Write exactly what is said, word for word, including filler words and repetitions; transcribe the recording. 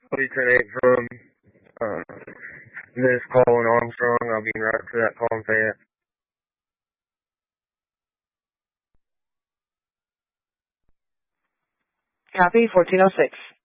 three ten eight from uh, this call in Armstrong. I'll be right to that call in Fayette. Copy, fourteen oh six.